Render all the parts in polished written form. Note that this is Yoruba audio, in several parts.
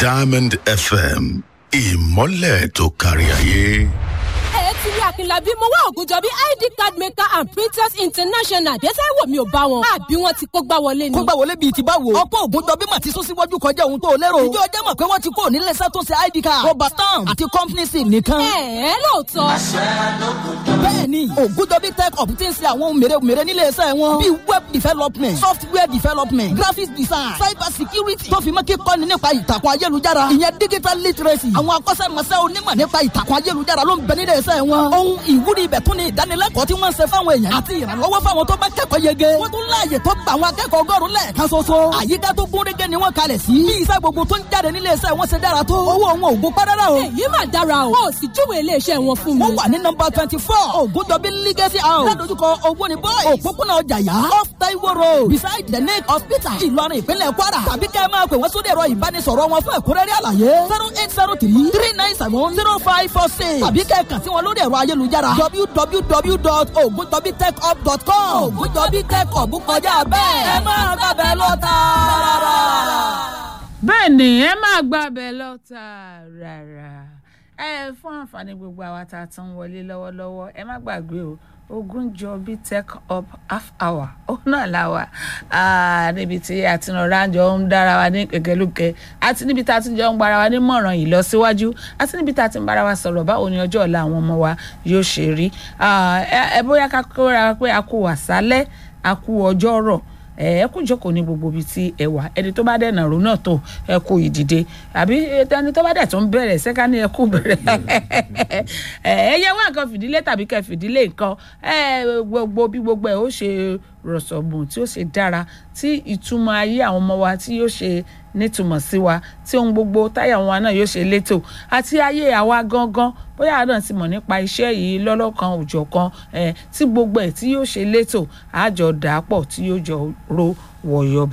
Diamond FM ìmọ́lẹ̀ tó kárí ayé. Tiri Akinlabi mo wá Ògúnjọ́bí ID card maker and printers international dẹ́sẹ̀ wò mí ò bá wọn. Àbí wọn ti kó gbá wọlé ni. Kó gbá wọlé bíi ti báwo. Ọ̀pọ̀ Ògúnjọ́bí mà ti sún síwájú kọjá ohun tó lérò. Ìjọ ọjọ́ mọ̀ pé wọ́n ti kó nílé iṣẹ́ tó ṣe ID card. Rubber stamp àti company seal nìkan. Lóòótọ́. Bẹ́ẹ̀ni, Ògúnjọ́bí Tech Up ti ń ṣe àwọn mèremère nílé iṣẹ́ wọn. Bíi web development, software development, graphics design, cyber security. Tó fi mọ́ kíkọ́ni nípa ìtàkùn ayélujára. Ìyẹn digital literacy. Àwọn akọ́ṣẹ́mọṣẹ́ onímọ̀ nípa ìtàkùn ayélujára ló ń bẹ nílé iṣẹ́ wọn. Ohun ìwúrí ibẹ̀ tún ni ìdánilẹ́kọ̀ọ́ tí wọ́n ń ṣe fáwọn èèyàn àti ìrànlọ́wọ́ fáwọn tó bá kẹ́kọ̀ọ́ yege. Wọ́n tún láàyè tó gba àwọn akẹ́kọ̀ọ́ 100 lẹ́ẹ̀kan ṣoṣo. Àyíká tó gún régé ni wọ́n kalẹ̀ sí. Bí iṣẹ́ gbogbo tó ń jáde nílé iṣẹ́ wọn ṣe dára tó. Owó wọn ò gbó párárá o. Èyí mà dára o. Ó sì júwèé ilé iṣẹ́ wọn fún mi. Wọ́n wà ní nọ́mbà 24 Ògúnjọ́bí Legacy House. Ládojúkọ Ògbóni Boys. Òpópónà Ọjàyà. Off Taiwo Road. Beside the Lake Hospital. Ìlọrin ìpínlẹ̀ Kwara. Tàbí kẹ́ ẹ máa pè wọ́n sórí ẹ̀rọ ìbánisọ̀rọ̀ wọn fún ẹ̀kúnrẹ́rẹ́ àlàyé. 0803-397-0546. Tàbí kẹ́ ẹ kàn sí wọn lórí ẹ̀rọ ayélujára. www.ogundobitechhub.com. Ògúnjọ́bí Tech Hub kọjá bẹ́ẹ̀. Ẹ máa gbàbẹ̀ lọ tààrà. Bẹ́ẹ̀ ni ẹ máa gbàbẹ̀ lọ tààrà. Fún àǹfààní gbogbo àwa tá a tún wọlé lọ́wọ́lọ́wọ́ ẹ má gbàgbé o Ògúnjọ́bí Tech Up half hour ó náà láwà níbi tí a ti rọra jọ ń dára wa ní kẹ̀kẹ́lúkẹ́ àti níbi tá a ti jọ ń gbára wa ní mọ̀ràn ìlọsíwájú àti níbi tá a ti ń bára wa sọ̀rọ̀ báwo ni ọjọ́ ọ̀la àwọn ọmọ wa yóò ṣe rí bóyá ká kóra pé a kú àṣálẹ́ a kú ọjọ́ rọ̀ ẹ kú jókòó ní gbogbo ibi tí ẹ wà ẹni tó bá dẹ̀ nàró náà tó ẹ kú ìdìde àbí ẹni tó bá dẹ̀ tó ń bẹ̀rẹ̀ ṣẹ́ká ní ẹ kú bẹ̀rẹ̀ ẹ yẹ wá nǹkan fìdílé tàbí kẹ fìdílé nǹkan gbogbo bí gbogbo ẹ ó ṣe rọ̀ṣọ̀bùn tí ó ṣe dára tí ìtumọ̀ ayé àwọn ọmọ wa tí yóò ṣe nítumọ̀ sí wa tí ohun gbogbo táyà wọn náà yóò ṣe létò àti ayé àwa gangan bóyá àádọ́ ti mọ̀ nípa iṣẹ́ yìí lọ́lọ́kan òjọ̀kan tí gbogbo ẹ̀ tí yóò ṣe létò àjọ dàápọ̀ tí yóò jọ ro wọ̀yọ̀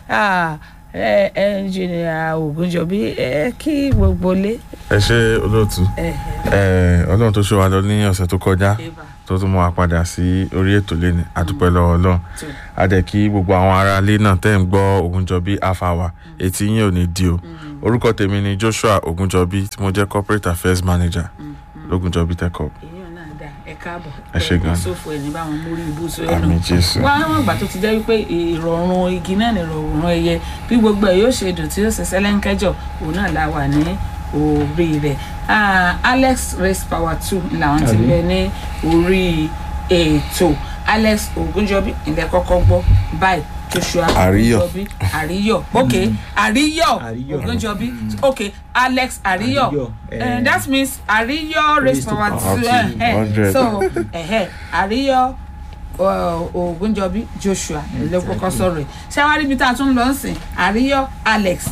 báyìí ẹnjìnìà Ògúnjọ́bí kí gbogbo lé. ẹ ṣe olóòtú Ọlọ́run tó ṣe wa lọ ní ọ̀sẹ̀ tó kọjá tó tún mú wa padà sí orí ètò lẹ́nu àdúpẹ́ lọ́wọ́ Ọlọ́run a dẹ̀ kí gbogbo àwọn aráalé náà tẹ́ ń gbọ́ Ògúnjọ́bí half hour etí yín ò ní di o orúkọ tèmi ni Joshua Ògúnjọ́bí tí mo jẹ́ corporate affairs manager l'Ògúnjọ́bí Tech Hub. ẹ káàbọ̀ ẹ ṣe gan sófò ẹni báwọn mórí ibùsọ ẹnu àmì Jésù wọn gbà tó ti jẹ́ wípé ìrọ̀rùn igi náà ní ìrọ̀rùn ẹyẹ bí gbogbo ẹ̀ yóò ṣe dùn tí yóò ṣe sẹ́lẹ̀ńkẹ́jọ òun náà la wà ní orí rẹ̀ Alex Race Power 2 làwọn ti bẹ ní orí ètò Alex Ògúnjọ́bí ilẹ̀ kọ́kọ́ gbọ́ báyìí Joshua Ògúnjọ́bí Àríyọ̀ okay Àríyọ̀ Ògúnjọ́bí okay Alex Àríyọ̀ that means Àríyọ̀ Race Power 2 so Àríyọ̀ Ògúnjọ́bí Joshua ló kọ́kọ́ sọ̀rọ̀ ẹ̀ ṣé wàá rí ibi tá a tún lọ ń sìn Àríyọ̀ Alex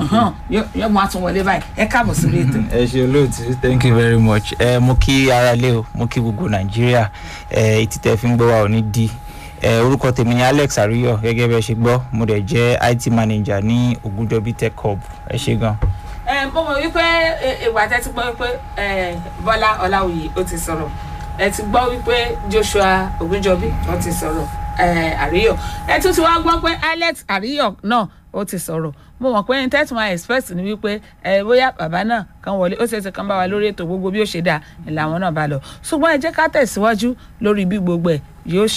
yóò mú àtúnwọlé báyìí ẹ káàbọ̀ sílé ètò. ẹ ṣe olóòtú thank you very much mo kí aráalé o mo kí gbogbo Nàìjíríà etí tẹ́ fi ń gbọ́ wa ò ní di orúkọ tèmi ni Alex Àríyọ̀ gẹ́gẹ́ bẹ́ẹ̀ ṣe gbọ́ mo dẹ̀ jẹ́ IT manager ní Ògúnjọ́bí Tech Hub ẹ ṣe gan. mo mọ̀ wípé ìwà tẹ́ ti gbọ́ wípé Bọ́lá Ọláwuyì ó ti sọ̀rọ̀ ẹ ti gbọ́ wípé Joshua Ògúnjọ́bí ó ti sọ̀rọ̀ Àríyọ̀ ẹ tún ti wá gbọ́ pé Alex Àríyọ̀ náà ó ti sọ̀rọ̀ mo mọ̀ pé ẹni tẹ́tù máa expect ni wípé bóyá bàbá náà kan wọlé ó ṣeéṣe kan bá wa lórí ètò gbogbo bí ó ṣe dáa làwọn náà bá lọ ṣùgbọ́n ẹ jẹ́ ká tẹ̀síwájú lórí bí gbogbo ẹ̀ yóò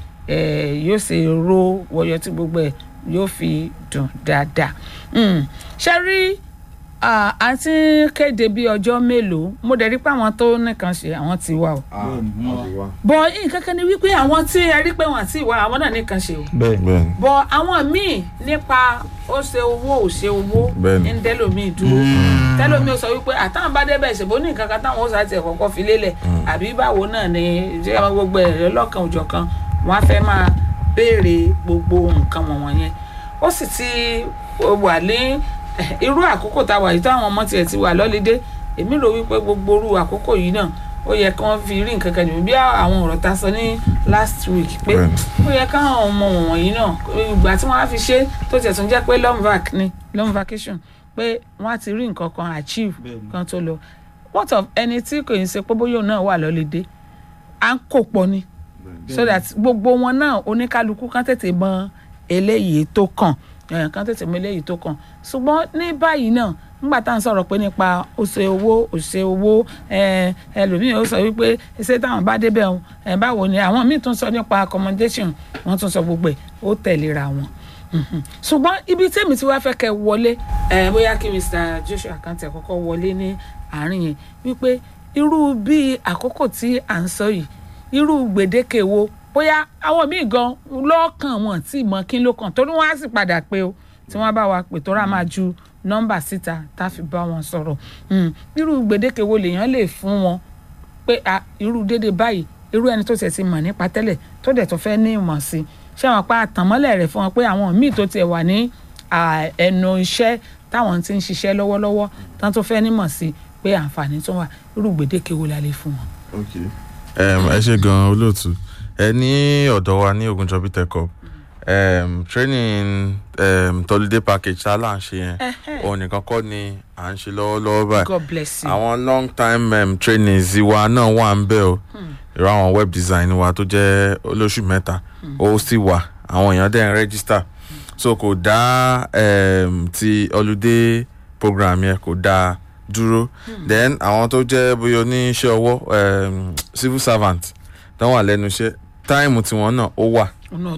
ṣe ro wọ̀yọ̀ tí gbogbo ẹ̀ yóò fi dùn dáadáa ṣe rí àti kéde bí ọjọ́ mélòó mo dẹ̀ rí pé àwọn tó nìkan ṣe àwọn ti wà o bọ̀ nǹkan kan ni wípé àwọn tí ẹ rí pé wọ́n ti wà àwọn náà nìkan ṣe o bọ̀ àwọn míì nípa ó ṣe owó ò ṣe owó ń tẹ́lòmíì dúró tẹ́lòmíì ó sọ wípé àtàwọn bá débẹ̀ ṣèbó ní nǹkan kan táwọn ó sá tiẹ̀ kọ́kọ́ fi lélẹ̀ àbí báwo náà ni ṣé àwọn gbogbo ẹ̀rọ lọ́kàn òjọ̀kan wọ́n á fẹ́ máa béèrè gbogbo nǹkan wọ̀nyẹn ó sì ti wà ní irú àkókò tá a wà yìí táwọn ọmọ tiẹ̀ ti wà lọ́lídé èmi rò wípé gbogbo irú àkókò yìí náà ó yẹ kí wọ́n fi rí nǹkan kan jù bí àwọn ọ̀rọ̀ ta sọ ní last week pé ó yẹ káwọn ọmọ wọ̀nyí náà ìgbà tí wọ́n á fi ṣe tó tiẹ̀ tún jẹ́ pé long vacation pé wọ́n á ti rí nǹkan kan achieve kan tó lọ what of ẹni tí kò ń ṣe pé bóyá náà wà lọ́lídé à ń kó pọ̀ ni so that gbogbo wọn náà oníkálukú kan tètè mọ eléyìí tó kàn kan tètè mọ eléyìí tó kàn ṣùgbọ́n ní báyìí náà nígbà tá à ń sọ̀rọ̀ pé nípa òṣè owó ẹlòmíì ó sọ wípé ṣé táwọn bá débẹ̀ báwo ni àwọn míì tún sọ nípa accommodation wọ́n tún sọ gbogbo ẹ̀ ó tẹ̀léra wọn. ṣùgbọ́n ibi tèmi tí wàá fẹ́ kẹ́ wọlé bóyá kí Mr. Joshua kan tẹ̀ kọ́kọ́ wọlé ní àárín yẹn wípé irú bí àkókò tí à ń sọ yìí irú gbèdéke wo bóyá àwọn míì gan lọ́kàn wọn tí mọ kí ló kàn torí wọ́n á sì padà pé o tí wọ́n bá wa pè tó rà máa ju nọ́mbà síta tá a fi bá wọn sọ̀rọ̀ irú gbèdéke wo lèèyàn lè fún wọn pé irú déédéé báyìí irú ẹni tó tẹ̀ ti mọ̀ nípa tẹ́lẹ̀ tó dẹ̀ tó fẹ́ ní ìmọ̀ sí ṣé wọn pa àtànmọ́lẹ̀ rẹ̀ fún wọn pé àwọn míì tó tiẹ̀ wà ní ẹnu iṣẹ́ táwọn ti ń ṣiṣẹ́ lọ́wọ́lọ́wọ́ tán tó fẹ́ nímọ̀ sí pé àǹfààní tó wà irú gbèdéke wo la lè fún wọn. ẹ ṣe gan olóòtú ẹ ní ọ̀dọ̀ wa ní Ogunjobi Tech Hub training holiday package tá a là ń ṣe yẹn òun nìkan kọ́ ni à ń ṣe lọ́wọ́lọ́wọ́ báyìí. God bless you. àwọn long time trainings wa náà wà ń bẹ̀ o ìrọ̀ àwọn web design wa tó jẹ́ olóṣù mẹ́ta ó sì wà àwọn èèyàn dẹ̀ ń register so kò dá ti holiday program yẹn kò dá dúró then àwọn tó jẹ́ bóyá oníṣẹ́ ọwọ́ civil servant tó wà lẹ́nu iṣẹ́ táìmù tiwọn náà ó wà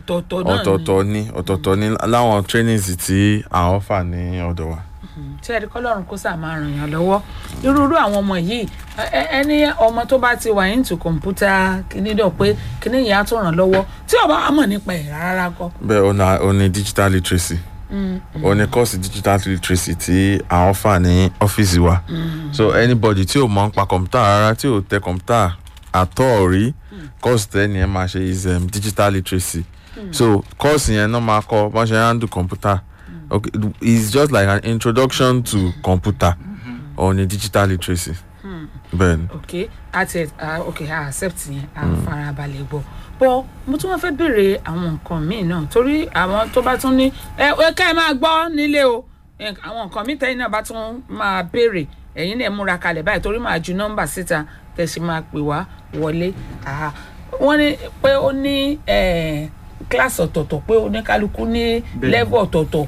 ọ̀tọ̀ọ̀tọ̀ ní láwọn trainings tí àwọn fà ní ọ̀dọ̀ wa. tí ẹ̀rí kọ́lọ́run kó sáà máa ràn yàn lọ́wọ́ irú àwọn ọmọ yìí ẹni ọmọ tó bá ti wà into kọ̀ǹpútà kìíní dọ̀ pé kìíní yìí á tún ràn lọ́wọ́ tí ó bá mọ̀ nípa ẹ̀ rárá kọ́. bẹ́ẹ̀ ó ní digital literacy ó ní course digital literacy tí àwọn fà ní ọ́fíìsì wa so anybody tí ò mọ̀ nípa kọ̀ǹpútà rárá tí ò tẹ kọ̀ǹpútà àtọ̀ rí course tẹ́ni ẹ̀ máa ṣe is digital literacy so course yẹn náà máa kọ́ bá ṣe handle computer okay it's just like an introduction to computer on a digital literacy. bẹ́ẹ̀ni. okay àti okay I accept yẹn àfarabalẹ̀ gbọ́ bọ́ mo tún wọ́n fẹ́ béèrè àwọn nǹkan míì náà torí àwọn tó bá tún ní ká ẹ máa gbọ́ nílé o àwọn nǹkan míì tẹ́yìn náà bá tún máa béèrè ẹ̀yin náà múra kalẹ̀ báyìí torí máa ju nọ́mbà síta tẹ̀sí máa pè wá wọlé wọ́n ní pé ó ní kíláàsì ọ̀tọ̀ọ̀tọ̀ pé oníkálukú ní level ọ̀tọ̀ọ̀tọ̀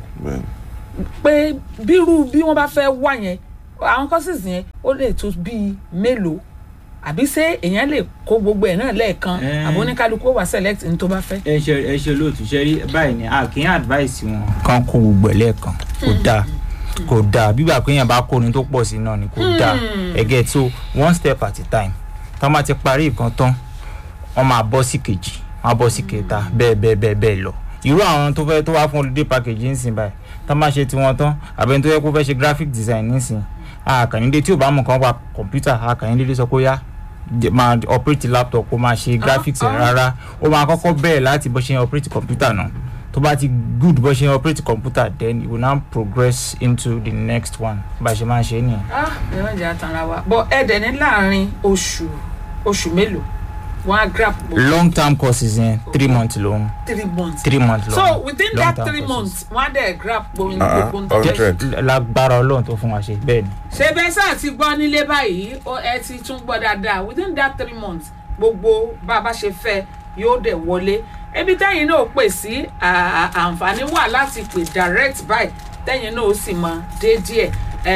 pé bírú bí wọ́n bá fẹ́ wá yẹn àwọn courses yẹn ó lè tó bíi mélòó àbí ṣé èèyàn lè kó gbogbo ẹ̀ náà lẹ́ẹ̀kan àbí oníkálukú wá select ní tó bá fẹ́. ẹ ṣe lóòtú ṣe rí báyìí ni a kì í advice wọn kan kó gbogbo ẹ̀ lẹ́ẹ̀kan kò dáa bíbà pé èèyàn bá kó ní tó pọ̀ sí náà ni kò dáa ẹ̀gẹ́ so one step at a time tọ́ máa ti parí ìkan tán wọ́n máa bọ́ sí kejì wọ́n á bọ́ sí kẹta bẹ́ẹ̀ lọ irú àwọn tó fẹ́ tó wá fún holiday package ń sìn báyìí tọ́ máa ṣe tiwọn tán àbẹ́ni tó yẹ kó fẹ́ ṣe graphic design nísìn àkànnídé tí ò bá mọ̀ kàn pa kọ̀mpútà àkànnídé sọ pé ó yá máa operate laptop kó máa ṣe graphics rárá ó máa kọ́kọ́ bẹ̀rẹ̀ láti bó ṣe operate computer náà tó bá ti good bó ṣe operate computer then it will now progress into the next one bá ṣe máa ṣe nìyẹn. ẹ má jẹ́ àtàrà wa bọ́ ẹ̀dẹ̀ ní láàrin oṣù mélòó wọ́n á grab. long term courses yẹn 3 months long. 3 months. 3 months long. so within that 3 months wọ́n á dẹ̀ grab gbogbo hundred. lágbára Ọlọ́run tó fún wa ṣe bẹ́ẹ̀ ni. ṣé bẹ́ẹ̀ sáà ti gbọ́ nílé báyìí ẹ ti tún gbọ́ dáadáa within that 3 months gbogbo bá a bá ṣe fẹ́ yóò dẹ̀ wọlé ebi tẹ́yìn náà pè sí àǹfààní wà láti pè direct by tẹ́yìn náà ó sì mọ déédéé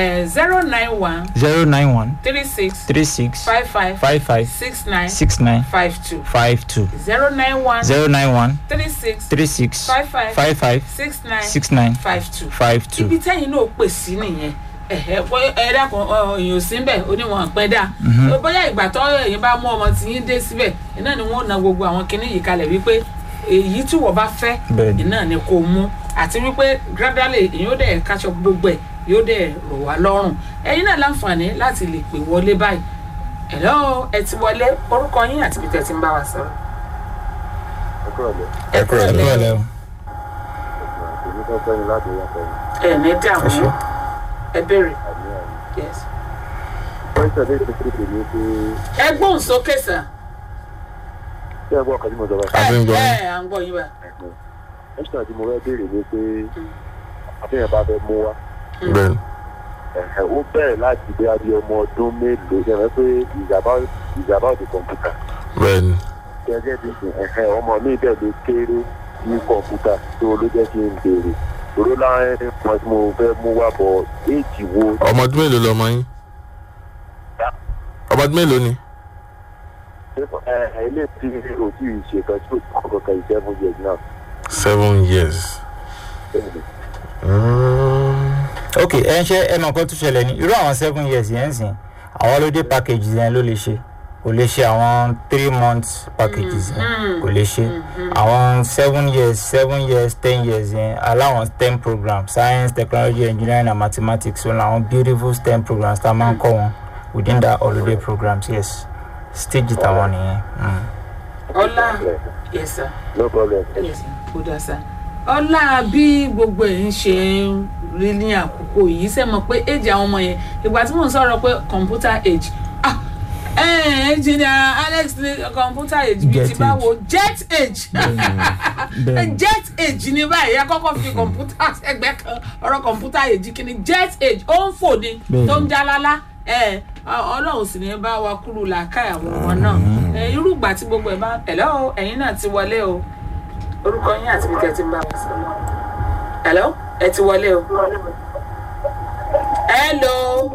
091 36 55 69 52 091 36 55 69 52 ibi tẹ́yìn náà pè sí nìyẹn dákun èèyàn sí bẹ́ẹ̀ oníwọ̀n pẹ́ dá bóyá ìgbà tó èèyàn bá mú ọmọ tí yín dé síbẹ̀ iná ni wọ́n na gbogbo àwọn kinní yìí kalẹ̀ wípé èyí tí wọ́n bá fẹ́ iná ni kò mú àti wípé gradually èèyàn ó dẹ̀ káṣọ gbogbo ẹ̀ yóò dẹ̀ rọ̀ wá lọ́rùn ẹ̀yin náà láǹfààní láti lè pè wọlé báyìí hello ẹ ti wọlé orúkọ yín àti ibi tẹ́ ti ń bá wa sọ̀rọ̀. ẹ kúrò lẹ́ ẹ ní dààmú ẹ bẹ̀rẹ̀ yes. ẹ gbóhùn sókè sà. ṣé ẹ gbọ́ ọkàn tí mo sọ bá. à ń gbọ́ yín bá. ẹ ṣe àti mo fẹ́ béèrè ni pé àfihàn bá fẹ́ mú wa. ó bẹ̀rẹ̀ láti bí abí ọmọ ọdún mélòó ṣe fẹ́ pé is about the computer. bẹ́ẹ̀ni. gẹ́gẹ́ bí ọmọ mi bẹ̀ ló kéré ní kọ̀ǹpútà tó ló jẹ́ kí n béèrè Òró láàrin wọn tí mo fẹ́ mú wá bọ̀ éèjì wo. ọmọ ọdún mélòó lọmọ yín ọmọ ọdún mélòó ni. Ilé tí o ti ṣe kan tí o ti kọ́kọ́ kan 7 years now. 7 years. ok ẹ ń ṣe ẹ mọ̀ nǹkan tó ṣẹlẹ̀ ní irú àwọn 7 years yẹn ń sìn àwọn holiday packages yẹn ló lè ṣe kò lè ṣe àwọn 3 months packages yẹn kò lè ṣe àwọn 7 years 10 years yẹn aláwọn STEM programs science technology engineering and mathematics so làwọn beautiful STEM programs tá a máa ń kọ́ wọn within that holiday programs yes stage tàwọn nìyẹn. ọlá yes sir. No problem. yes kò dá sá ọlá bí gbogbo ẹ̀ ń ṣe rí ní àkókò yìí ṣe mọ̀ pé age àwọn ọmọ yẹn ìgbà tí mò ń sọ̀rọ̀ pé computer age engineer Alex ní computer age bíi ti báwo jet age jet age ní báyìí akọ́kọ́ fi computer ẹgbẹ́ kan ọ̀rọ̀ computer age kí ni jet age ó ń fò ní tó ń jálálá ọlọ́run sì ní bá wa kúrú làákàyà àwọn ọmọ náà irú ìgbà tí gbogbo ẹ̀ bá hello ẹ̀yin náà ti wọlé o orúkọ yín àti ibi tẹ́ ti ń bá wa sọ̀rọ̀ hello ẹ ti wọlé o hello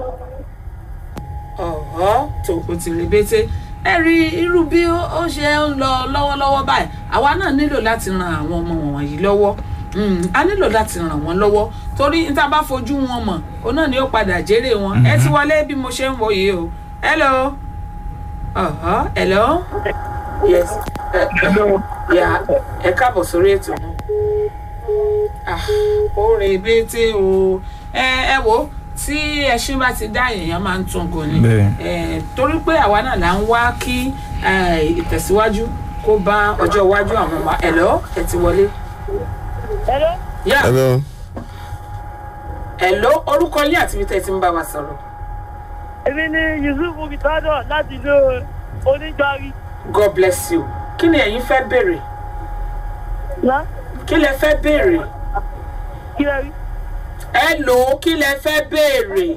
ọ̀họ́ tó o ti rí bété ẹ rí irú bí ó ṣe ń lọ lọ́wọ́lọ́wọ́ báyìí àwa náà nílò láti ran àwọn ọmọ wọ̀nyí lọ́wọ́ a nílò láti ràn wọ́n lọ́wọ́ torí níta bá fojú wọn mọ̀ òun náà ni ó padà jèrè wọn ẹ ti wọlé bí mo ṣe ń wò yìí o hello hello yes ẹ káàbọ̀ sórí ètò ó rè bété o ẹ wò tí ẹṣin bá ti dá èèyàn máa ń tún gò ní torí pé àwa náà là ń wá kí ìtẹ̀síwájú kó bá ọjọ́ iwájú àwọn ọmọ hello ẹ ti wọlé. Hello. Yeah. hello. hello orúkọ yín àti ibi tẹ́ ti ń bá wa sọ̀rọ̀. Èmi ni Yusuf Mukitado láti ìlú Onígbàrí. God bless you. Kí ni ẹ̀yin fẹ́ béèrè? Lá. Kí lẹ fẹ́ béèrè? Kí lẹ rí? Hello kí lẹ fẹ́ béèrè?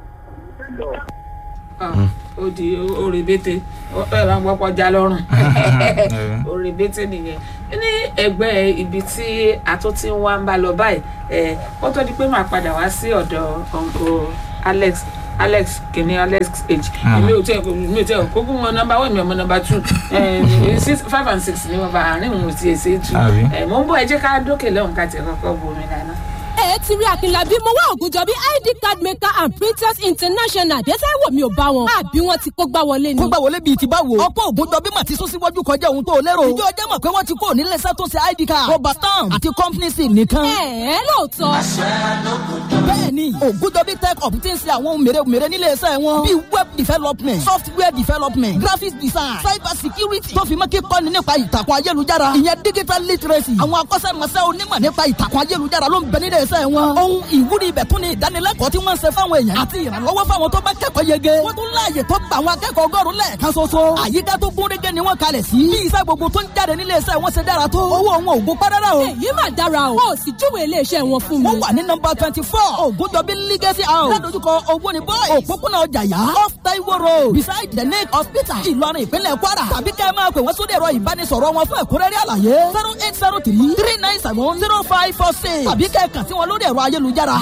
Ó di orèbété ẹ máa ń gbọ́pọ̀ já lọ́rùn orèbété nìyẹn ní ẹgbẹ́ ibi tí àtúntí wa ń bá lọ báyìí ó tó di pé máa padà wá sí ọ̀dọ̀ uncle Alex kìíní Alex age mi ò tẹ kókó wọn nọ́mbà wọn mi ọmọ nọ́mbà 2 6 5 and 6 ni wọn bá àárín òun ti èsè 2 mo ń bọ̀ ẹ jẹ́ ká dókè lọ́hùn ká tẹ̀ kọ́kọ́ bomi lánàá. ẹ ti rí Akínlábí mo wá Ògúnjọ́bí ID card maker and printers international dẹ́sẹ̀ wò mí ò bá wọn àbí wọn ti kó gbá wọlé ni. kó gbá wọlé bíi ti báwo. ọkọ Ògúnjọ́bí mà ti sún síwájú kọjá ohun tó lérò. ìjọ ọjọ́ mọ̀ pé wọ́n ti kó nílé iṣẹ́ tó ṣe ID card. rubber stamp àti company sim nìkan. lóòótọ́. bẹ́ẹ̀ni Ògúnjọ́bí tech up ti ń ṣe àwọn ohun mèremère nílé iṣẹ́ wọn. bíi web development software development graphics design cyber security tó fi mọ́ kíkọ́ni nípa ìtàkùn ayélujára. ìyẹn digital literacy. àwọn akọ́ṣẹ́mọṣẹ́ onímọ̀ nípa ìtàkùn ayélujára ló ń bẹ nílé iṣẹ́ wọn. ohun ìwúrí ibẹ̀ tún ni ìdánilẹ́kọ̀ọ́ tí wọ́n ń ṣe fáwọn èèyàn àti ìrànlọ́wọ́ fáwọn tó bá kẹ́kọ̀ọ́ yege. wọ́n tún láàyè tó gba àwọn akẹ́kọ̀ọ́ 100 lẹ́ẹ̀kan ṣoṣo. àyíká tó gún régé ni wọ́n kalẹ̀ sí. bí iṣẹ́ gbogbo tó ń jáde nílé iṣẹ́ wọn ṣe dára tó. owó wọn ò gbó párárá o. èyí mà dára o. ó sì júwèé ilé iṣẹ́ wọn fún mi. wọ́n wà ní nọ́mbà 24 Ògúnjọ́bí legacy house. ládojúkọ Ògbóni boys. òpópónà Ọjàyà off Taiwo road beside the lake hospital Ìlọrin ìpínlẹ̀ Kwara. tàbí kẹ́ ẹ máa pè wọ́n sórí ẹ̀rọ ìbánisọ̀rọ̀ wọn fún ẹ̀kúnrẹ́rẹ́ àlàyé 0803 397 0546. tàbí kẹ́ ẹ kàn sí wọn lórí ẹ̀rọ ayélujára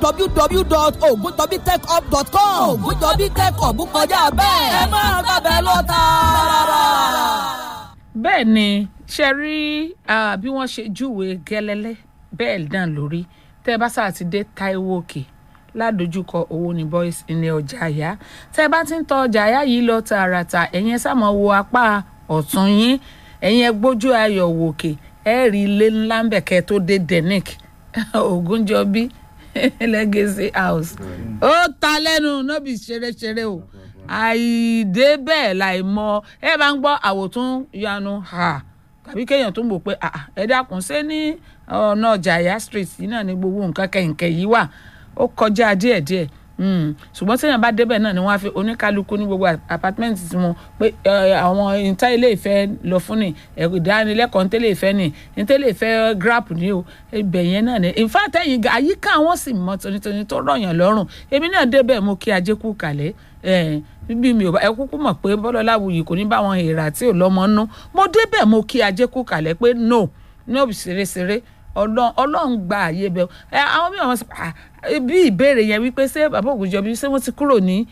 www.ogunjobitechhub.com. Ògúnjọ́bí tech up kọjá bẹ́ẹ̀. ẹ máa gbàgbẹ́ lọ tààrà. bẹ́ẹ̀ ni ṣe rí bí wọ́n ṣe júwèé gẹ́lẹ́lẹ́ bẹ́ẹ̀ náà lórí tẹ́ ẹ bá sáà ti dé Táíwò Òkè ládojúkọ Ògbóni boys ní ọjà àyà tẹ́ ẹ bá ti ń tọ ọjà àyà yìí lọ tààràtà ẹ̀yin sáàmọ̀ wo apá ọ̀tún yín ẹ̀yin ẹ gbójú ayọ̀ wòkè ẹ rí ilé ńlá ń bẹ̀kẹ́ tó dé Denic Ògúnjọ́bí legacy house ó ta lẹ́nu nóbì ṣeréṣeré o àìdé bẹ́ẹ̀ láì mọ ẹ bá ń gbọ́ àwòtún yanu tàbí kéèyàn tó ń bò pé ẹ dákun ṣé ní ọ̀nà Ọjàyà street yìí náà ní gbogbo nǹkan kẹ̀kẹ́ yìí wà ó kọjá díẹ̀díẹ̀ ṣùgbọ́n téèyàn bá débẹ̀ náà ni wọ́n á fi oníkálukú ní gbogbo apartment tí mo pé àwọn ìta ilé ìfẹ́ lọ fún ni ìdánilẹ́kọ̀ọ́ ntẹ́lẹ̀ ìfẹ́ ni ntẹ́lẹ̀ ìfẹ́ grap ni o ibẹ̀ yẹn náà ni in fact ẹ̀yìn àyíká wọn sì mọ́ tonítoni tó rọ̀yàn lọ́rùn èmi náà débẹ̀ mo kí ajé kú kalẹ̀ bí mi ò bá ẹ kúkú mọ̀ pé Bọ́lọ́láwuyì kò ní bá wọn èèrà tí ò lọ́mọ nú mo débẹ̀ mo kí ajé kú kalẹ̀ pé no ṣeréṣeré ọlọ́run gba àyè bẹ́ẹ̀ àwọn bí wọ́n sọ bí ìbéèrè yẹn wípé ṣé bàbá Ògúnjọbí ṣé wọ́n ti kúrò ní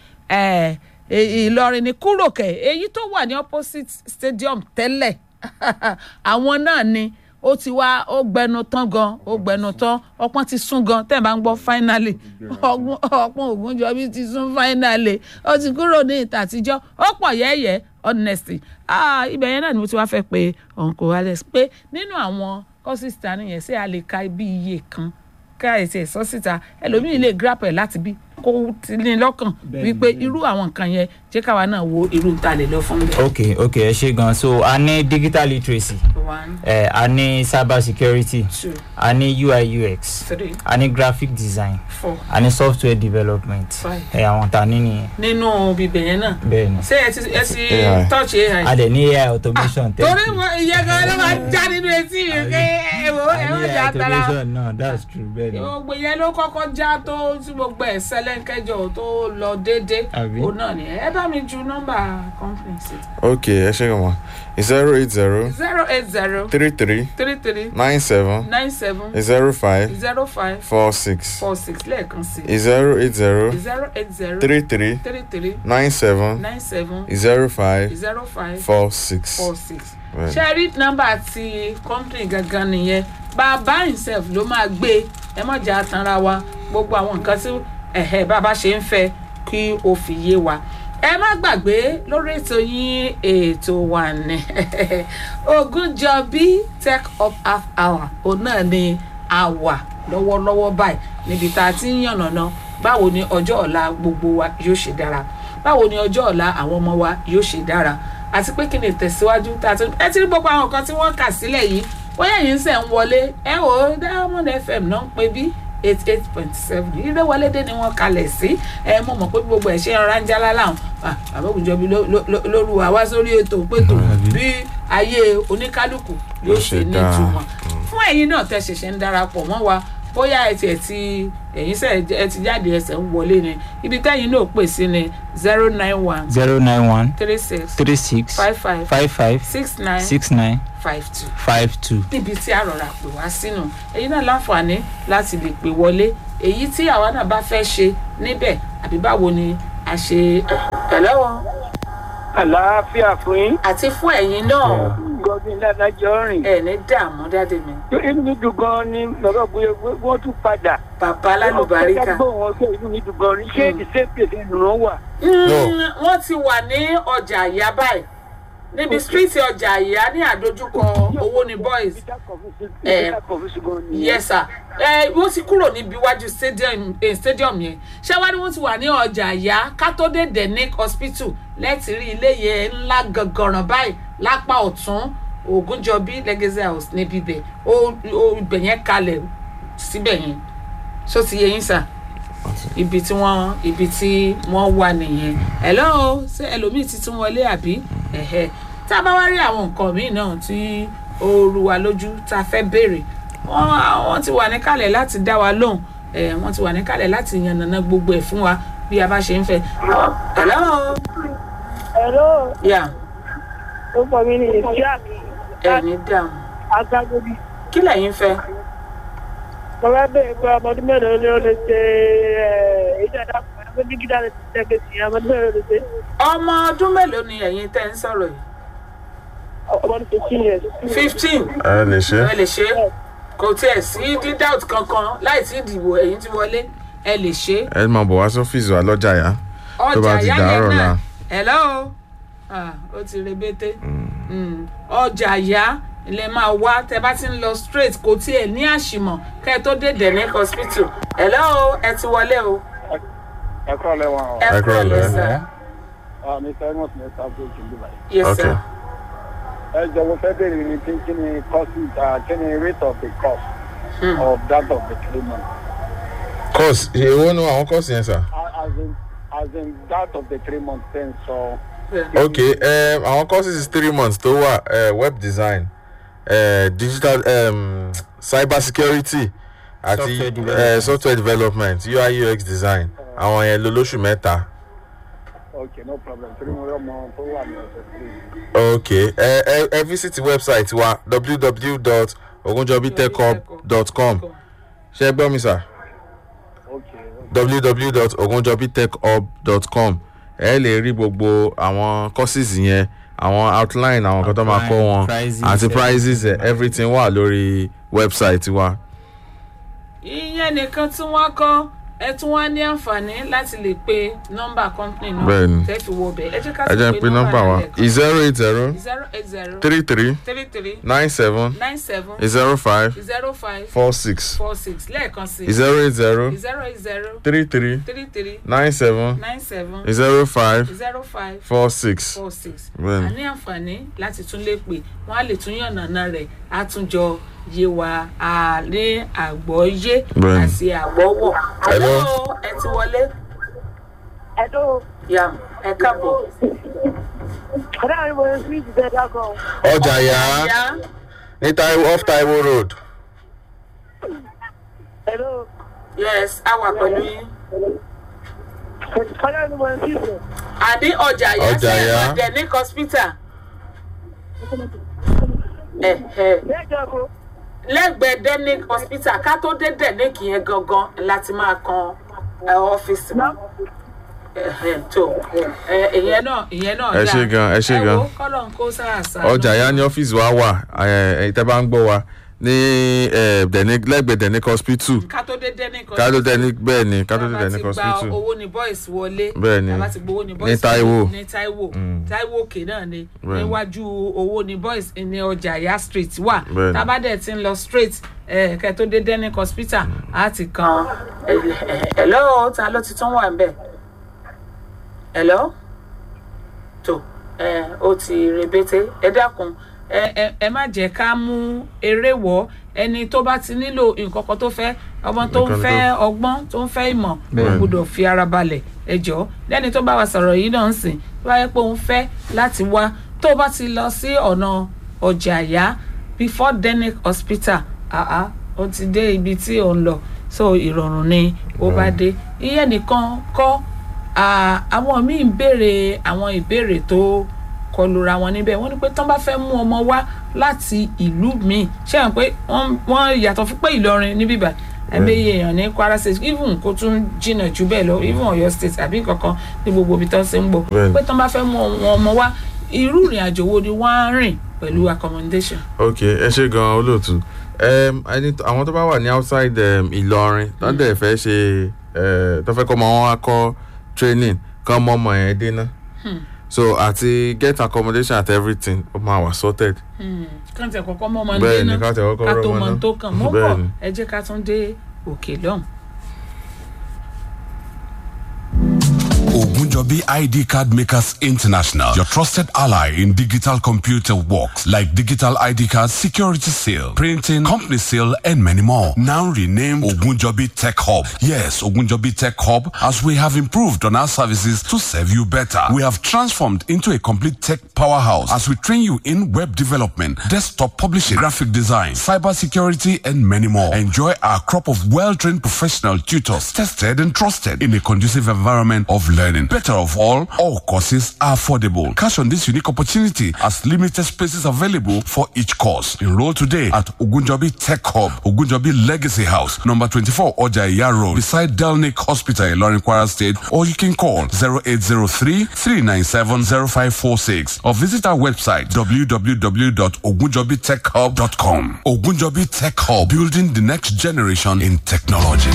Ìlọrin ní kúrò kẹ̀ èyí tó wà ní opposite stadium tẹ́lẹ̀ àwọn náà ni ó ti wá ó gbẹnu tán gan ó gbẹnu tán ọpọ́n ti sún gan tẹ́ ẹ̀ bá ń gbọ́ finally ọpọ́n Ògúnjọbí ti sún finally ó ti kúrò ní ìta àtijọ́ ó pọ̀ yẹ́yẹ́ honestly ibẹ̀ yẹn náà ni mo ti wá fẹ́ pé uncle Alex pé nínú àwọn kọ́sìtà nìyẹn ṣé a lè ka bí iye kan ká ẹ̀sẹ̀ sọ síta ẹlòmíì lè grapple láti bí kó ti ní lọ́kàn wípé irú àwọn nǹkan yẹn jẹ́ káwa náà wo irú ta lè lọ fún mi. ok ẹ ṣe gan so a ní digital literacy a ní cyber security a ní UI UX a ní graphic design a ní software development àwọn ta ní nìyẹn. nínú bíbẹ̀ yẹn náà bẹ́ẹ̀ni ṣé ẹ ti touch AI. a dẹ̀ ní AI automation tẹ́lẹ̀. torí ìyẹn gan ló máa já nínú etí yìí pé ẹ̀wọ̀n jà tara. automation náà that's true bẹ́ẹ̀ni. gbogbo yẹn ló kọ́kọ́ já tó tí gbogbo ẹ̀ sẹ́lẹ̀ńkẹ́jọ tó lọ déédéé òun náà ni ẹ bá mi ju nọ́mbà company sí. ok ẹ ṣe gan ma 080 080 33 33 97 97 05 05 46 46 lẹ́ẹ̀kan sí. 080 080 33 33 97 97 05 05 46. 46. ṣe rí nọ́mbà ti company gangan nìyẹn bàbá himself ló máa gbé ẹ má jà tanra wa gbogbo àwọn nǹkan tí bàbá ṣe ń fẹ́ kí o fi yé wa ẹ má gbàgbé lórí ètò yín ètò wa ní Ògúnjọbí Tech Up Half Hour òun náà ni a wà lọ́wọ́lọ́wọ́ báyìí níbi tá a ti ń yànnàná báwo ni ọjọ́ ọ̀la gbogbo wa yóò ṣe dára báwo ni ọjọ́ ọ̀la àwọn ọmọ wa yóò ṣe dára àti pé kí ni ìtẹ̀síwájú tá a ti ẹ ti rí gbogbo àwọn nǹkan tí wọ́n kà sílẹ̀ yìí bóyá yìí ń sẹ̀ ń wọlé ẹ wò ó Diamond FM náà ń pè bí 88.7 ilé wọlédé ni wọ́n kalẹ̀ sí mo mọ̀ pé gbogbo ẹ̀ ṣe ń ránjá láláhùn bàbá Ògúnjọbí lóru wa wá sórí ètò pétò bí ayé oníkálukú yóò ṣe ní ìtumọ̀ fún ẹ̀yin náà tẹ́ ṣẹ̀ṣẹ̀ ń darapọ̀ mọ́ wa bóyá ẹ ti jáde ẹsẹ̀ ń wọlé ni ibi tẹ́yin náà pè sí ni 091 36 55 69 52 níbi tí a rọra pè wá sínú èyí náà láǹfààní láti lè pè wọlé èyí tí àwa náà bá fẹ́ ṣe níbẹ̀ àbí báwo ni a ṣe. ẹ̀lọ́wọ́. àlàáfíà fún yín. àti fún ẹ̀yin náà. Godwin Ládàjọ́ rìn. ẹ ní dààmú dáadé mi. inú mi dùn gan ni bàbá wọ́n tún padà. bàbá lálùbáríkà. wọ́n gbọ́ wọn pé inú mi dùn gan ni ṣé the same place ni wọ́n wà. wọ́n ti wà ní ọjà àyà báyìí níbi street ọjà àyà ní àdójúkọ owó ní boys. Yes sir wọ́n ti kúrò níbi iwájú stadium yẹn ṣé wá ní wọ́n ti wà ní ọjà àyà ká tó dé Denic hospital lẹ́tì rí ilé yẹn ńlá gangan báyìí lápá ọ̀tún Ògúnjọbí Legacy House níbi ibẹ̀ ibẹ̀ yẹn kalẹ̀ síbẹ̀ yẹn ṣó ti yẹ yín sà ibi tí wọ́n wà nìyẹn hello ṣé ẹlòmíì ti tún wọlé àbí tá a bá wá rí àwọn nǹkan míì náà tí ó rú wa lójú tá a fẹ́ béèrè wọ́n ti wà níkàlẹ̀ láti dá wa lóhùn wọ́n ti wà níkàlẹ̀ láti yànnàná gbogbo ẹ̀ fún wa bí a bá ṣe ń fẹ́. hello. hello. yà. ó pọ̀ mí ní ìṣíà mi. ẹni dáhùn. agbágbóbi. kí lẹ̀yin fẹ́. mo fẹ́ bèèrè pé ọmọdún mélòó ni ó lè ṣe ìjọba pẹ̀lú dígídà lè ti tẹ́kẹ̀ sí ọmọdún mélòó lè ṣe. ọmọ ọdún mélòó ni ẹ̀yin tẹ́ ń sọ̀rọ̀ yìí. ọmọdún 15 years. 15. ẹ lè ṣe. kò tiẹ̀ sí dídáùt kankan láì tí ìdìbò ẹ̀yin ti wọlé ẹ lè ṣe. ẹ máa bọ̀ wá sọ́fíìsì wa lọ́jà yá tó bá ti ọjà dàárọ̀ yá la. yẹn náà hello ó ti rebete ọjà yá ilẹ̀ máa wá tẹ bá ti ń lọ straight kò tiẹ̀ ní àṣìmọ̀ kẹ́ ẹ tó dé Denic hospital hello ẹ ti wọlé o. ẹ kúrò lẹ́wọ̀n o. ẹ kúrò lẹ́sẹ̀. mi fẹ́ mọ̀ sí ẹ sábẹ́ òjò báyìí. yes sir. ẹ jọ̀wọ́ fẹ́ bèrè ní kí ni cost kí ni rate of the cost of that of the treatment. course èwo ni àwọn course yẹn sà. as in that of the 3 months then so. okay our courses is 3 months tó wà web design digital cyber security àti software development UI UX design àwọn yẹn lóṣù mẹ́ta. okay no problem 3 months tó wà ní ọ̀sẹ̀ 3. okay visit website wa ogunjobitechhub.com ṣe gbọ́ mi sà www.ogunjobitechhub.com ẹ lè rí gbogbo àwọn courses yẹn àwọn outline àwọn kan tó máa kọ́ wọn àti prices everything wà lórí website wa. ìyẹn nìkan tí wọ́n kọ́ ẹ tún wá ní àǹfààní láti lè pe nọ́mbà company náà tẹ́ fi wọ bẹ̀ ẹ jẹ́ ká sì pe nọ́mbà wa 080 33 97 05 46 lẹ́ẹ̀kan sí 080 33 97 05 46. a ní àǹfààní láti tún lè pè wọ́n á lè tún yànnàná rẹ̀ á tún jọ yé wa àlẹ́ àgbọ́yé àti àgbọ́wọ̀. Hello, ẹ ti wọlé. Hello. Ya, ẹ káàbọ̀. Ọ̀dà mi mo ń fi ìdílé dákọ̀. Ọjà yá ní off Taiwo Road. Hello. Yes, a wà pẹ̀lú yín. Ọ̀dà mi mo ń fi ìdílé. Àdí ọjà yá sí ẹ̀wọ̀n ní hospital. Lẹ́gbẹ̀ẹ́ Denic hospital ká tó dé Denic yẹn gangan láti máa kan ọ́fíìsì náà. Tó ìyẹn náà dáa. ẹ ṣe gan. Kọ́lọ̀ ń kó sáàsà. ọjà yá ní ọ́fíìsì wa wà tẹ́ bá ń gbọ́ wa ní lẹ́gbẹ̀ẹ́ Denic hospital. ká tó dé Denic hospital. ká tó Denic bẹ́ẹ̀ ni ká tó dé Denic hospital. gba owó ní boys wọlé. bẹ́ẹ̀ ni ní Taiwo. Taiwo òkè náà ni níwájú owó ní boys ní ọjà yá street wà. tábàdẹ̀ ti ń lọ straight kẹ́ tó dé Denic hospital á ti kan. hello ta ló ti tún wà ń bẹ̀. hello tó ó ti rebete ẹ dákun ẹ má jẹ́ ká mú eré wọ̀ ẹni tó bá ti nílò nǹkan kan tó fẹ́ ọmọ tó ń fẹ́ ọgbọ́n tó ń fẹ́ ìmọ̀ ó gbọ́dọ̀ fi ara balẹ̀ ẹ jọ̀ọ́ lẹ́ni tó bá wa sọ̀rọ̀ yìí náà ń sìn tó bá yẹ pé òun fẹ́ láti wá tó bá ti lọ sí ọ̀nà ọjà yá before Denic hospital ó ti dé ibi tí ò ń lọ so ìrọ̀rùn ni ó bá dé ìyẹn nìkan kọ́ àwọn míì ń béèrè àwọn ìbéèrè tó kọlura wọn níbẹ̀ wọ́n ní pé tán bá fẹ́ mú ọmọ wá láti ìlú míì ṣé hàn pé wọ́n yàtọ̀ fún pé Ìlọrin níbí bá ẹ̀mẹ́yẹ èèyàn ní Kwara state even kó tún jìnnà jù bẹ́ẹ̀ lọ even Ọ̀yọ́ state àbí kankan ní gbogbo ibi tán ṣe ń gbọ́ pé tán bá fẹ́ mú ọmọ wá irú ìrìn àjò wo ni wọ́n á rìn pẹ̀lú accommodation. ok ẹ ṣe gan olóòtú àwọn tó bá wà ní outside Ìlọrin tó ń dẹ̀ fẹ́ ṣe tó fẹ́ kọ́ ọmọ wọn wá kọ́ training kán mọ́ ọmọ yẹn dé ná. So àti get accommodation at everything ó máa wà sorted. kàn tẹ̀ kọ́kọ́ mọ́ ọmọ nílé náà ká tó mọ tó kàn mọ́ bọ̀ ẹ jẹ́ ká tún dé òkè lọ́hùn. Ogunjobi ID Card Makers International, your trusted ally in digital computer works like digital ID cards, security seal, printing, company seal, and many more. Now renamed Ogunjobi Tech Hub. Yes, Ogunjobi Tech Hub, as we have improved on our services to serve you better. We have transformed into a complete tech powerhouse as we train you in web development, desktop publishing, graphic design, cyber security, and many more. Enjoy our crop of well-trained professional tutors, tested and trusted in a conducive environment of learning. Better of all courses are affordable. Cash on this unique opportunity as limited spaces available for each course. Enroll today at Ogunjobi Tech Hub, Ogunjobi Legacy House, number 24 Ojaiya Road, beside Delnick Hospital, Ilorin, Kwara State, or you can call 0803-397-0546 or visit our website www.ogunjobitechhub.com. Ogunjobi Tech Hub, building the next generation in technology.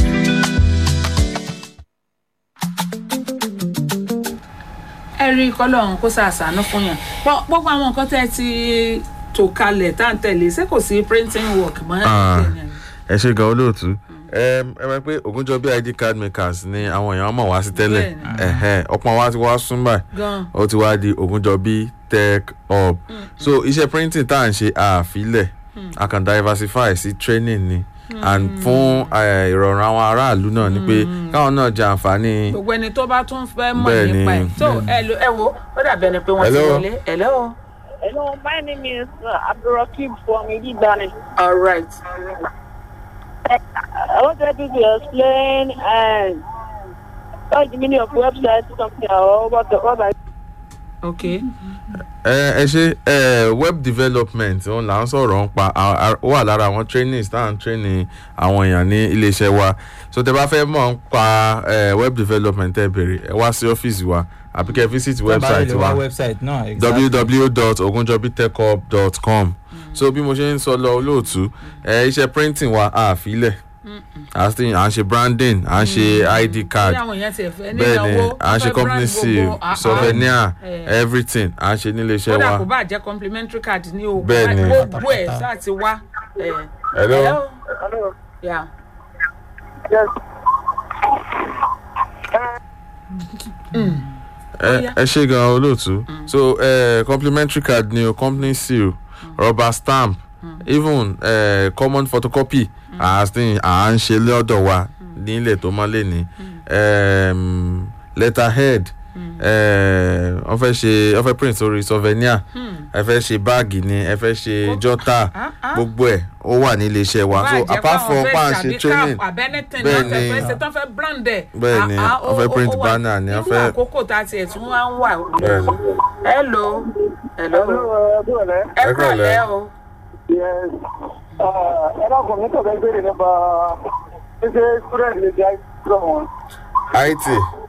ẹ̀rí kọ́lọ́run kó sàṣàánú fún yàn gbogbo àwọn nǹkan tẹ́ ti tò kalẹ̀ tá à ń tẹ̀lé ṣé kò sí printing work mọ́ ẹ ṣe gan olóòtú ẹ mọ̀ pé Ogunjobi ID Card Makers ni àwọn èèyàn mọ̀ wá sí tẹ́lẹ̀ ọ̀pọ̀ wa ti wá sún báyìí ó ti wá di Ogunjobi Tech Hub so iṣẹ́ printing tá à ń ṣe àfilẹ̀ a kàn diversify sí training ni and fún ìrọ̀rùn àwọn aráàlú náà ni pé káwọn náà jẹ àǹfààní. gbogbo ẹni tó bá tún fẹ́ mọ̀ nípa ẹ̀ so ẹ wo ó dàbẹ̀ ni pé wọ́n ti wọlé. hello. Hello, my name is Abdulrakib from Idibane. All right. I wanted you to explain what's the meaning of website something or what ok. ẹ ṣe web development òun là ń sọ̀rọ̀ ń pa ó wà lára àwọn trainings tá à ń training àwọn èèyàn ní iléeṣẹ́ wa so tẹ bá fẹ́ mọ̀ ń pa web development ẹ bèrè ẹ wá sí ọ́fíìsì wa àbí kẹ́ visit website wa www.ogunjobitechhub.com so bí mo ṣe ń sọ lọ olóòtú iṣẹ́ printing wa àfilẹ̀ à ń ṣe branding à ń ṣe id card bẹ́ẹ̀ ni à ń ṣe company seal souvenir everything à ń ṣe nílé iṣẹ́ wa. kódà kò bá jẹ́ complimentary card ní o bẹ́ẹ̀ ni gbogbo ẹ̀ sáà ti wá. hello. Yeah. Yes. ẹ ṣe gan olóòtú so complimentary card ni o company seal rubber stamp even common photocopy à ń ṣe lọ́dọ̀ wa nílẹ̀ tó mọ́lẹ̀ ní letterhead wọ́n fẹ́ print sórí souvenir ẹ fẹ́ ṣe báàgì ni ẹ fẹ́ ṣe jọ́tà gbogbo ẹ̀ ó wà ní iléeṣẹ́ wa so apart from pa n ṣe training bẹ́ẹ̀ ni wọ́n fẹ́ print banner ni wọ́n fẹ́. irú àkókò tá a tiẹ̀ tún wá ń wà lónìí. hello ẹ kúrọ̀lẹ́ o. ẹ dákun mi tọ̀gbẹ́ gbére nípa ṣíṣe student lè jẹ́ àìsàn wọn. it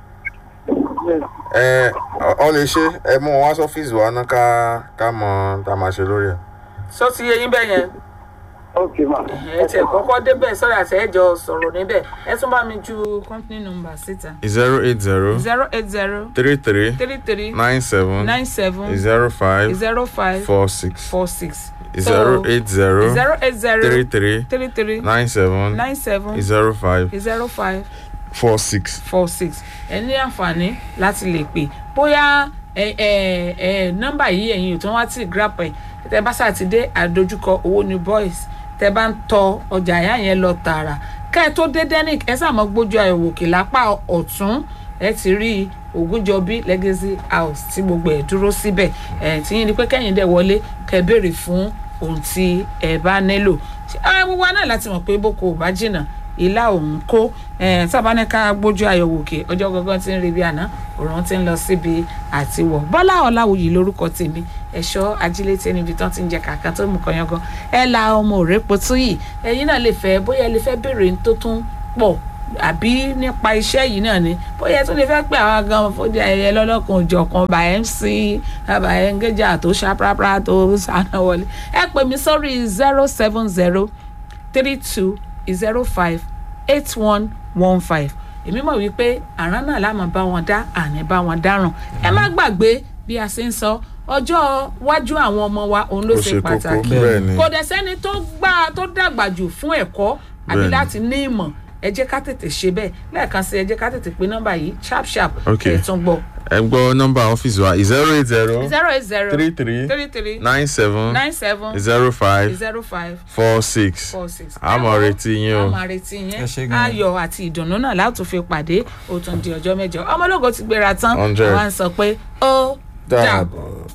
ọ lè ṣe ẹ mú wọn wá sọ́fíìsì wa ná ká mọ tá a máa ṣe lórí ẹ. sọ ti yé yín bẹ́ẹ̀ yẹn. ok ma. ẹ tẹ kọ́kọ́ débẹ̀ sọ́dọ̀ àti ẹ̀jọ̀ sọ̀rọ̀ níbẹ̀ ẹ tún bá mi ju company number síta. 080 33 97 05 46 080 33 97 05 46. ẹ ní àǹfààní láti lè pè bóyá nọ́mbà yìí ẹ̀yin ò tún wá tí grab ẹ̀ tẹ bá sàtidé àdójúkọ owó ní boys tẹ bá ń tọ ọjà àyà yẹn lọ tààrà ká ẹ tó dé denic ẹ sàmọ́ gbójú àìwòkè lápá ọ̀tún ẹ ti rí Ògúnjọbí Legacy House tí gbogbo ẹ̀ dúró síbẹ̀ tí yín ni pé kẹ́yìn dẹ̀ wọlé kẹ́ béèrè fún ohun tí ẹ bá nílò gbogbo wa náà láti mọ̀ pé boko ò bá jìnnà ìlà òun kó sábàáníkà gbójú àyẹ̀wòkè ọjọ́ gangan tí ń rí bí àná òun ti ń lọ síbi àtiwọ̀ Bọ́lá Ọláwuyì lórúkọ tèmi ẹ̀ṣọ́ ajílétí níbi tán ti ń jẹ kàkà tó mú kọyangan ẹ la ọmọ òrèpo tó yìí ẹ̀yin náà lè fẹ́ bóyá ẹ lè fẹ́ béèrè tó tún pọ̀ àbí nípa iṣẹ́ yìí náà ni bóyá ẹ tún lè fẹ́ pé àwọn gan fòdì ayẹyẹ lọ́lọ́kan òjọ̀kan by MC by Engeja tó ṣàprápra tó sáná wọlé ẹ pè mí sórí 070 32 05 8115 èmi mọ̀ wípé àrán náà la máa bá wọn dá àní bá wọn dáràn ẹ má gbàgbé bí a ṣe ń sọ ọjọ́ wájú àwọn ọmọ wa òun ló ṣe pàtàkì kò dẹ̀ sẹ́ni tó dàgbà jù fún ẹ̀kọ́ àbí láti ní ìmọ̀ ẹ jẹ́ ká tètè ṣe bẹ́ẹ̀ lẹ́ẹ̀kan sí ẹ jẹ́ ká tètè pé nọ́mbà yìí sharp ẹ̀ tún gbọ́. ẹ gbọ́ nọ́mbà ọ́fíìsì wa 080 33 97 05 46 àmọ́ retí yín o. ayọ̀ àti ìdùnnú náà láti fi pàdé ó tún di ọjọ́ mẹ́jọ ọmọlógo ti gbéra tán wọ́n á sọ pé ó dàbọ̀.